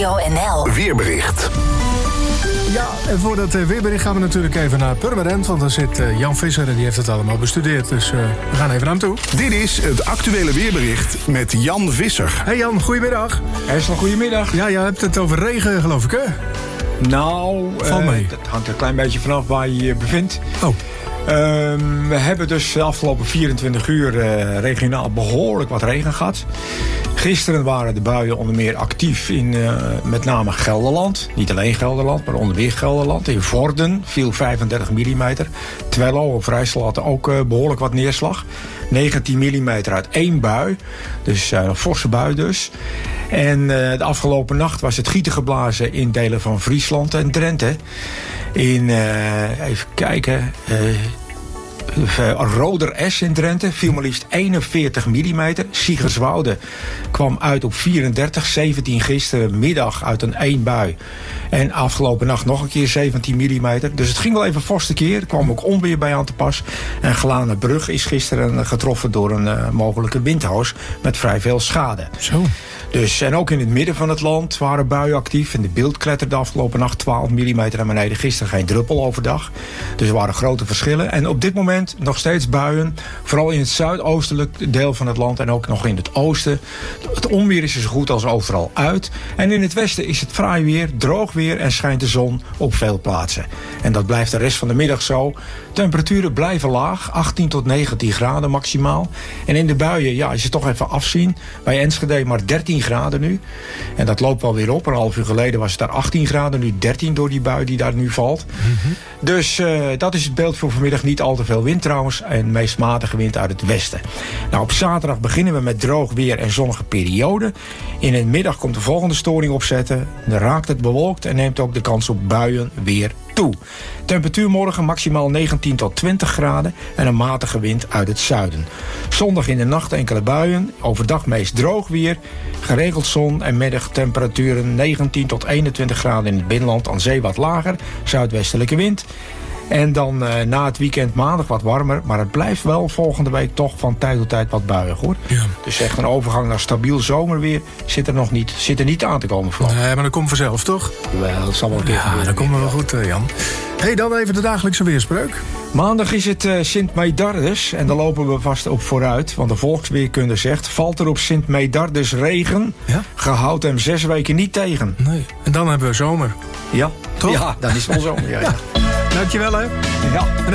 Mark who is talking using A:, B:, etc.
A: Radio NL.
B: Weerbericht.
C: Ja, en voor dat weerbericht gaan we natuurlijk even naar Purmerend. Want daar zit Jan Visser en die heeft het allemaal bestudeerd. Dus we gaan even naar hem toe.
B: Dit is het actuele weerbericht met Jan Visser.
C: Hey Jan, goedemiddag.
D: Herstel, goedemiddag.
C: Ja, je hebt het over regen, geloof ik, hè?
D: Nou,
C: Val mee.
D: dat hangt er een klein beetje vanaf waar je je bevindt.
C: Oh.
D: We hebben dus de afgelopen 24 uur regionaal behoorlijk wat regen gehad. Gisteren waren de buien onder meer actief in met name Gelderland. Niet alleen Gelderland, maar onder meer Gelderland. In Vorden viel 35 mm. Twello of Rijssel had ook behoorlijk wat neerslag. 19 mm uit één bui. Dus een forse bui dus. En de afgelopen nacht was het gieten geblazen in delen van Friesland en Drenthe. In, even kijken... Roder-S in Drenthe viel maar liefst 41 mm. Siegerswoude kwam uit op 34, 17 gisterenmiddag uit een één bui. En afgelopen nacht nog een keer 17 mm. Dus het ging wel even fors tekeer. Er kwam ook onweer bij aan te pas. En Glanenbrug is gisteren getroffen door een mogelijke windhoos met vrij veel schade.
C: Zo.
D: Dus, en ook in het midden van het land waren buien actief. En de Beeld kletterde afgelopen nacht 12 mm naar beneden. Gisteren geen druppel overdag. Dus er waren grote verschillen. En op dit moment nog steeds buien. Vooral in het zuidoostelijk deel van het land. En ook nog in het oosten. Het onweer is er zo goed als overal uit. En in het westen is het fraai weer, droog weer. En schijnt de zon op veel plaatsen. En dat blijft de rest van de middag zo. Temperaturen blijven laag. 18 tot 19 graden maximaal. En in de buien ja, is het toch even afzien. Bij Enschede maar 13 graden nu. En dat loopt wel weer op. Een half uur geleden was het daar 18 graden. Nu 13 door die bui die daar nu valt. Mm-hmm. Dus dat is het beeld voor vanmiddag. Niet al te veel wind trouwens. En meest matige wind uit het westen. Nou, op zaterdag beginnen we met droog weer en zonnige periode. In de middag komt de volgende storing opzetten. Dan raakt het bewolkt en neemt ook de kans op buien weer toe. Temperatuur morgen maximaal 19 tot 20 graden en een matige wind uit het zuiden. Zondag in de nacht enkele buien, overdag meest droog weer, geregeld zon en middagtemperaturen 19 tot 21 graden in het binnenland, aan zee wat lager, zuidwestelijke wind. En dan na het weekend maandag wat warmer. Maar het blijft wel volgende week toch van tijd tot tijd wat buiig hoor. Ja. Dus echt een overgang naar stabiel zomerweer zit er niet aan te komen. Vlak.
C: Nee, maar dat komt vanzelf toch?
D: Wel, dat zal wel een keer gebeuren.
C: Dat komt wel goed Jan. Hey, dan even de dagelijkse weerspreuk.
D: Maandag is het Sint Medardes en daar lopen we vast op vooruit. Want de volksweerkunde zegt, valt er op Sint Medardes regen, ja? Gehoud hem 6 weken niet tegen.
C: Nee. En dan hebben we zomer.
D: Ja,
C: toch?
D: Ja, dan is het wel zomer. Ja.
C: Dankjewel hè.
D: Ja.